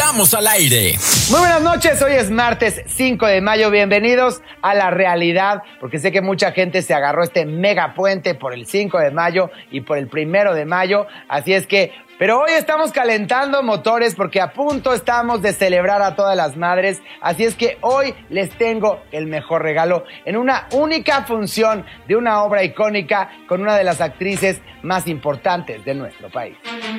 estamos al aire. Muy buenas noches, hoy es martes 5 de mayo, bienvenidos a La Realidad, porque sé que mucha gente se agarró este mega puente por el 5 de mayo y por el 1 de mayo, así es que, pero hoy estamos calentando motores porque a punto estamos de celebrar a todas las madres, así es que hoy les tengo el mejor regalo en una única función de una obra icónica con una de las actrices más importantes de nuestro país.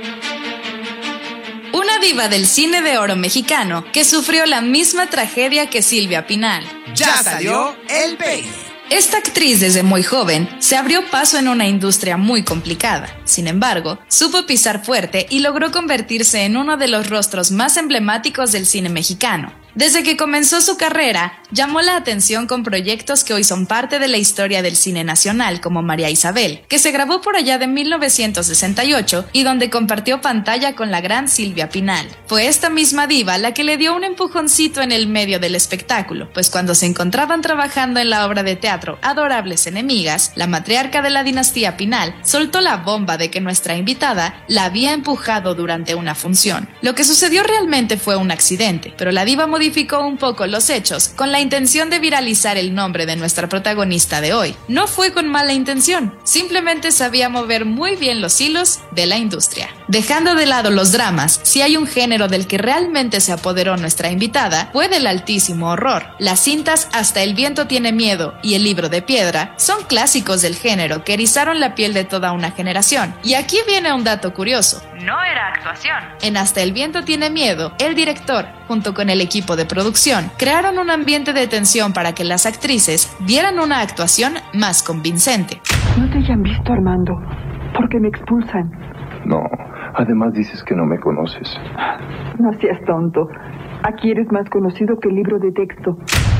Una diva del cine de oro mexicano que sufrió la misma tragedia que Silvia Pinal. Ya salió el peine. Esta actriz desde muy joven se abrió paso en una industria muy complicada. Sin embargo, supo pisar fuerte y logró convertirse en uno de los rostros más emblemáticos del cine mexicano. Desde que comenzó su carrera, llamó la atención con proyectos que hoy son parte de la historia del cine nacional, como María Isabel, que se grabó por allá de 1968 y donde compartió pantalla con la gran Silvia Pinal. Fue esta misma diva la que le dio un empujoncito en el medio del espectáculo, pues cuando se encontraban trabajando en la obra de teatro Adorables Enemigas, la matriarca de la dinastía Pinal soltó la bomba de que nuestra invitada la había empujado durante una función. Lo que sucedió realmente fue un accidente, pero la diva modificó un poco los hechos con la intención de viralizar el nombre de nuestra protagonista de hoy. No fue con mala intención, simplemente sabía mover muy bien los hilos de la industria. Dejando de lado los dramas, si hay un género del que realmente se apoderó nuestra invitada, fue del altísimo horror. Las cintas Hasta el viento tiene miedo y El libro de piedra son clásicos del género que erizaron la piel de toda una generación. Y aquí viene un dato curioso. No era actuación. En Hasta el viento tiene miedo, el director, junto con el equipo de producción, crearon un ambiente de tensión para que las actrices dieran una actuación más convincente. No te hayan visto, Armando, porque me expulsan. No, además dices que no me conoces. No seas tonto. Aquí eres más conocido que el libro de texto.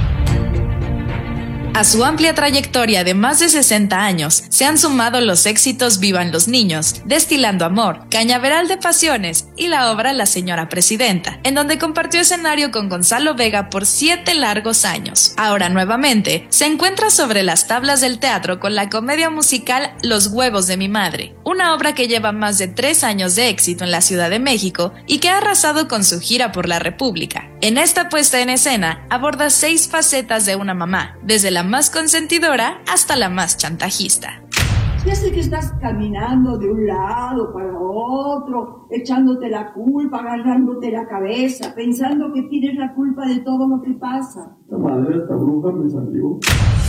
A su amplia trayectoria de más de 60 años se han sumado los éxitos Vivan los niños, Destilando amor, Cañaveral de pasiones y la obra La señora presidenta, en donde compartió escenario con Gonzalo Vega por 7 largos años. Ahora nuevamente se encuentra sobre las tablas del teatro con la comedia musical Los huevos de mi madre, una obra que lleva más de 3 años de éxito en la Ciudad de México y que ha arrasado con su gira por la República. En esta puesta en escena aborda 6 facetas de una mamá, desde la más consentidora hasta la más chantajista. Ya sé que estás caminando de un lado para otro, echándote la culpa, agarrándote la cabeza, pensando que tienes la culpa de todo lo que pasa. La madre de esta bruja me salió.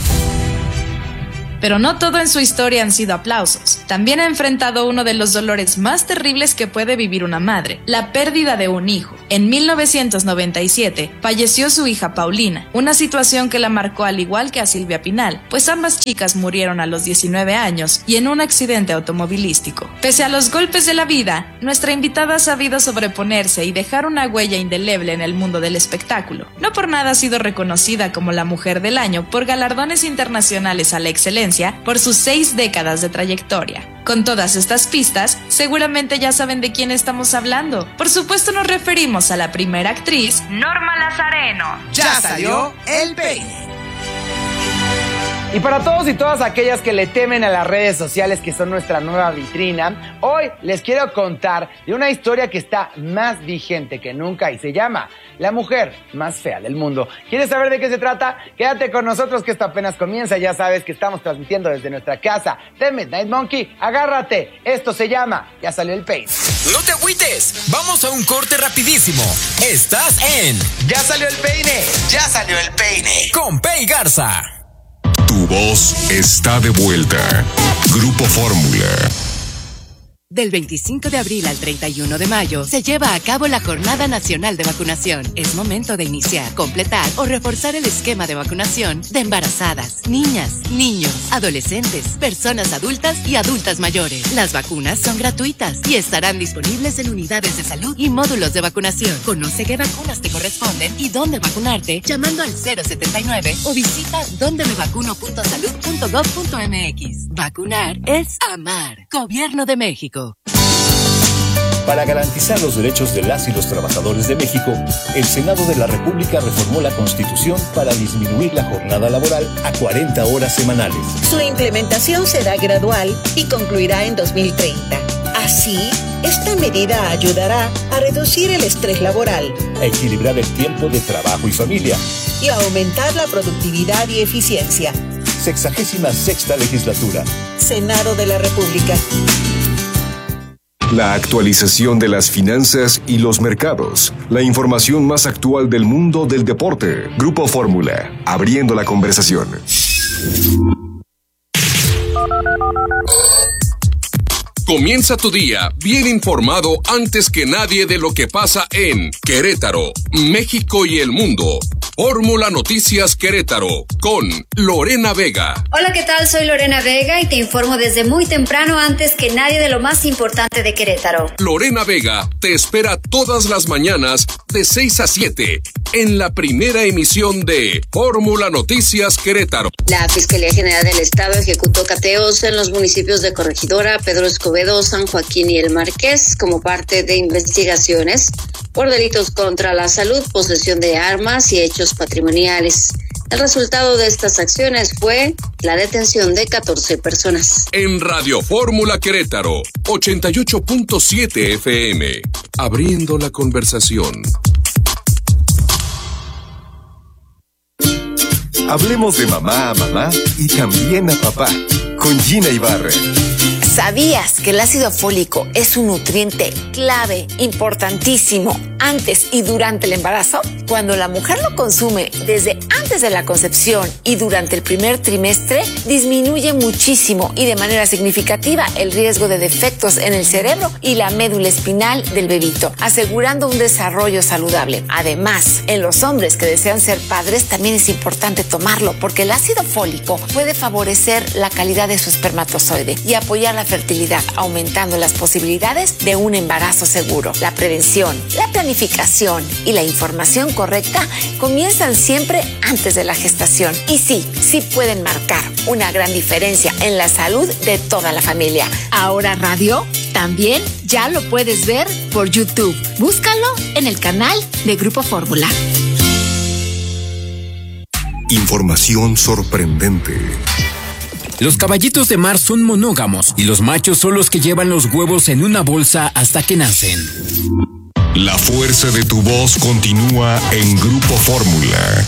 Pero no todo en su historia han sido aplausos. También ha enfrentado uno de los dolores más terribles que puede vivir una madre, la pérdida de un hijo. En 1997 falleció su hija Paulina, una situación que la marcó al igual que a Silvia Pinal, pues ambas chicas murieron a los 19 años y en un accidente automovilístico. Pese a los golpes de la vida, nuestra invitada ha sabido sobreponerse y dejar una huella indeleble en el mundo del espectáculo. No por nada ha sido reconocida como la Mujer del Año por galardones internacionales a la excelencia por sus 6 décadas de trayectoria. Con todas estas pistas, seguramente ya saben de quién estamos hablando. Por supuesto nos referimos a la primera actriz, Norma Lazareno. Ya salió el peine. Y para todos y todas aquellas que le temen a las redes sociales, que son nuestra nueva vitrina, hoy les quiero contar de una historia que está más vigente que nunca y se llama La mujer más fea del mundo. ¿Quieres saber de qué se trata? Quédate con nosotros que esto apenas comienza. Ya sabes que estamos transmitiendo desde nuestra casa de Midnight Monkey. Agárrate, esto se llama Ya salió el peine. No te agüites, vamos a un corte rapidísimo. Estás en Ya salió el peine. Ya salió el peine con Pei Garza. Tu voz está de vuelta. Grupo Fórmula. Del 25 de abril al 31 de mayo se lleva a cabo la Jornada Nacional de Vacunación. Es momento de iniciar, completar o reforzar el esquema de vacunación de embarazadas, niñas, niños, adolescentes, personas adultas y adultas mayores. Las vacunas son gratuitas y estarán disponibles en unidades de salud y módulos de vacunación. Conoce qué vacunas te corresponden y dónde vacunarte llamando al 079 o visita dondemevacuno.salud.gov.mx. Vacunar es amar. Gobierno de México. Para garantizar los derechos de las y los trabajadores de México, el Senado de la República reformó la Constitución para disminuir la jornada laboral a 40 horas semanales. Su implementación será gradual y concluirá en 2030. Así, Esta medida ayudará a reducir el estrés laboral, a equilibrar el tiempo de trabajo y familia y a aumentar la productividad y eficiencia. 66ª legislatura. Senado de la República. La actualización de las finanzas y los mercados. La información más actual del mundo del deporte. Grupo Fórmula, abriendo la conversación. Comienza tu día bien informado antes que nadie de lo que pasa en Querétaro, México y el mundo. Fórmula Noticias Querétaro con Lorena Vega. Hola, ¿qué tal? Soy Lorena Vega y te informo desde muy temprano antes que nadie de lo más importante de Querétaro. Lorena Vega te espera todas las mañanas de 6 a 7 en la primera emisión de Fórmula Noticias Querétaro. La Fiscalía General del Estado ejecutó cateos en los municipios de Corregidora, Pedro Escobedo, San Joaquín y El Marqués como parte de investigaciones por delitos contra la salud, posesión de armas y hechos patrimoniales. El resultado de estas acciones fue la detención de 14 personas. En Radio Fórmula Querétaro, 88.7 FM, abriendo la conversación. Hablemos de mamá a mamá y también a papá, con Gina Ibarra. ¿Sabías que el ácido fólico es un nutriente clave, importantísimo, antes y durante el embarazo? Cuando la mujer lo consume desde antes de la concepción y durante el primer trimestre, disminuye muchísimo y de manera significativa el riesgo de defectos en el cerebro y la médula espinal del bebito, asegurando un desarrollo saludable. Además, en los hombres que desean ser padres también es importante tomarlo, porque el ácido fólico puede favorecer la calidad de su espermatozoide y apoyar la fertilidad, aumentando las posibilidades de un embarazo seguro. La prevención, la planificación y la información correcta comienzan siempre antes de la gestación. Y sí pueden marcar una gran diferencia en la salud de toda la familia. Ahora Radio también ya lo puedes ver por YouTube. Búscalo en el canal de Grupo Fórmula. Información sorprendente. Los caballitos de mar son monógamos y los machos son los que llevan los huevos en una bolsa hasta que nacen. La fuerza de tu voz continúa en Grupo Fórmula.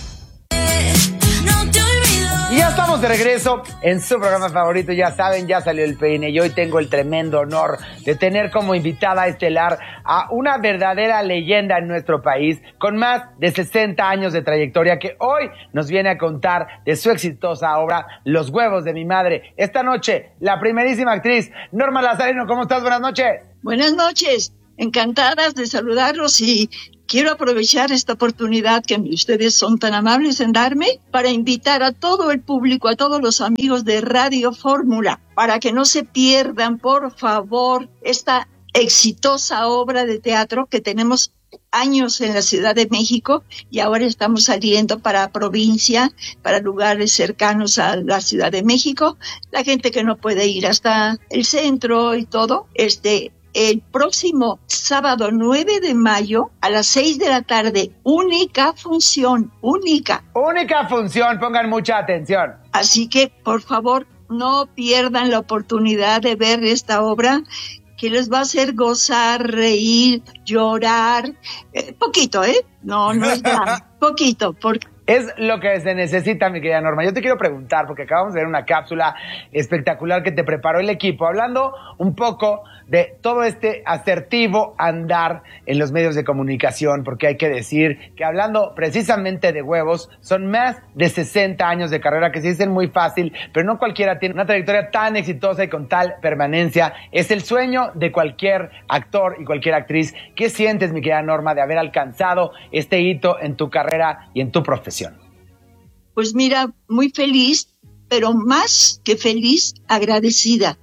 Y ya estamos de regreso en su programa favorito, ya saben, ya salió el peine y hoy tengo el tremendo honor de tener como invitada estelar a una verdadera leyenda en nuestro país con más de 60 años de trayectoria que hoy nos viene a contar de su exitosa obra Los huevos de mi madre. Esta noche, la primerísima actriz Norma Lazareno. ¿Cómo estás? Buenas noches. Buenas noches, encantadas de saludarlos y quiero aprovechar esta oportunidad que ustedes son tan amables en darme para invitar a todo el público, a todos los amigos de Radio Fórmula, para que no se pierdan, por favor, esta exitosa obra de teatro que tenemos años en la Ciudad de México y ahora estamos saliendo para provincia, para lugares cercanos a la Ciudad de México. La gente que no puede ir hasta el centro y todo, el próximo sábado 9 de mayo a las 6 de la tarde, única función, única. Única función, pongan mucha atención. Así que, por favor, no pierdan la oportunidad de ver esta obra que les va a hacer gozar, reír, llorar, poquito, no es grande, poquito, porque es lo que se necesita, mi querida Norma. Yo te quiero preguntar, porque acabamos de ver una cápsula espectacular que te preparó el equipo, hablando un poco de todo este asertivo andar en los medios de comunicación, porque hay que decir que hablando precisamente de huevos, son más de 60 años de carrera que se dicen muy fácil, pero no cualquiera tiene una trayectoria tan exitosa y con tal permanencia. Es el sueño de cualquier actor y cualquier actriz. ¿Qué sientes, mi querida Norma, de haber alcanzado este hito en tu carrera y en tu profesión? Pues mira, muy feliz, pero más que feliz, agradecida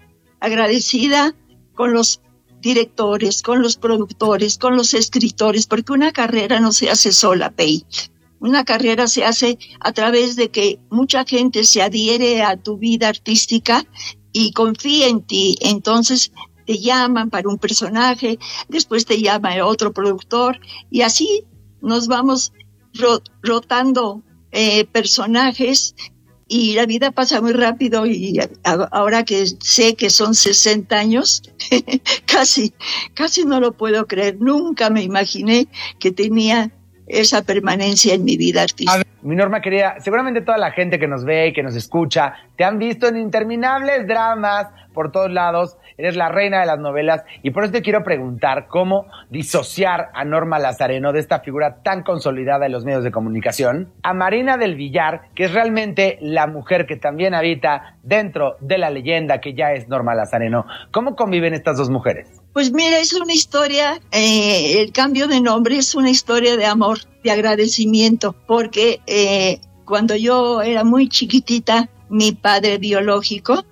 con los directores, con los productores, con los escritores, porque una carrera no se hace sola, Pei. Una carrera se hace a través de que mucha gente se adhiere a tu vida artística y confía en ti. Entonces te llaman para un personaje, después te llama otro productor y así nos vamos rotando personajes y la vida pasa muy rápido y ahora que sé que son 60 años, casi no lo puedo creer. Nunca me imaginé que tenía esa permanencia en mi vida artística. Mi Norma querida, seguramente toda la gente que nos ve y que nos escucha te han visto en interminables dramas por todos lados. Eres la reina de las novelas y por eso te quiero preguntar cómo disociar a Norma Lazareno de esta figura tan consolidada en los medios de comunicación a Marina del Villar, que es realmente la mujer que también habita dentro de la leyenda que ya es Norma Lazareno. ¿Cómo conviven estas dos mujeres? Pues mira, es una historia, el cambio de nombre es una historia de amor, de agradecimiento, porque cuando yo era muy chiquitita, mi padre biológico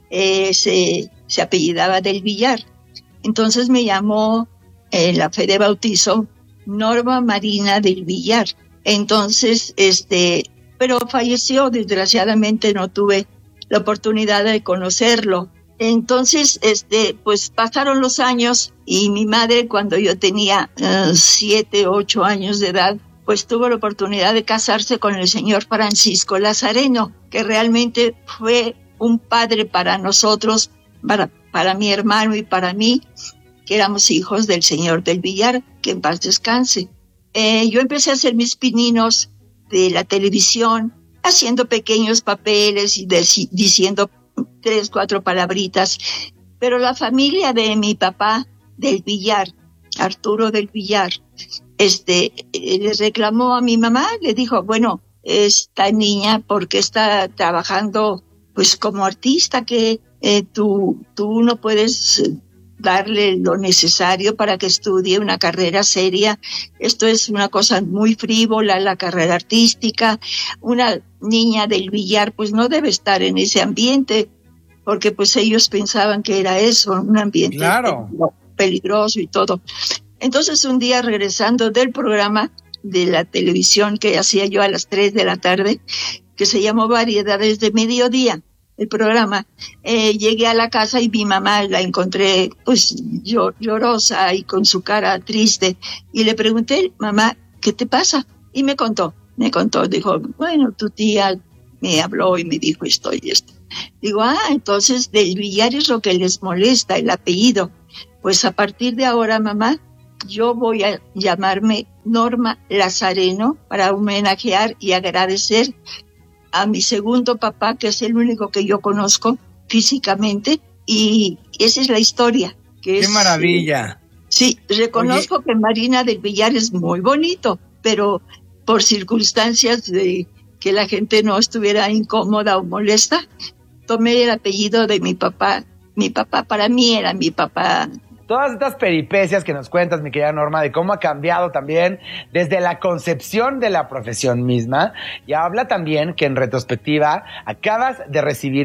se apellidaba del Villar. Entonces me llamó en la fe de bautizo Norma Marina del Villar. Entonces, pero falleció, desgraciadamente no tuve la oportunidad de conocerlo. Entonces, pues pasaron los años y mi madre, cuando yo tenía 7, 8 años de edad, pues tuvo la oportunidad de casarse con el señor Francisco Lazareno, que realmente fue un padre para nosotros, para mi hermano y para mí, que éramos hijos del señor del Villar, que en paz descanse. Yo empecé a hacer mis pininos de la televisión, haciendo pequeños papeles y diciendo 3, 4 palabritas, pero la familia de mi papá del Villar, Arturo del Villar, le reclamó a mi mamá, le dijo, bueno, esta niña, ¿por qué está trabajando pues como artista? Que tú no puedes darle lo necesario para que estudie una carrera seria. Esto es una cosa muy frívola, la carrera artística. Una niña del Villar pues no debe estar en ese ambiente, porque pues ellos pensaban que era eso, un ambiente peligroso y todo. Entonces un día, regresando del programa de la televisión que hacía yo a las 3 de la tarde, que se llamó Variedades de Mediodía, el programa, llegué a la casa y mi mamá la encontré pues llorosa y con su cara triste, y le pregunté, mamá, ¿qué te pasa? Y me contó, dijo, bueno, tu tía me habló y me dijo esto y esto. Digo, entonces del Villar es lo que les molesta, el apellido. Pues a partir de ahora, mamá, yo voy a llamarme Norma Lazareno para homenajear y agradecer a mi segundo papá, que es el único que yo conozco físicamente, y esa es la historia. ¡Qué maravilla! Sí, reconozco que Marina del Villar es muy bonito, pero por circunstancias de que la gente no estuviera incómoda o molesta, tomé el apellido de mi papá. Mi papá para mí era mi papá. Todas estas peripecias que nos cuentas, mi querida Norma, de cómo ha cambiado también desde la concepción de la profesión misma, y habla también que en retrospectiva acabas de recibir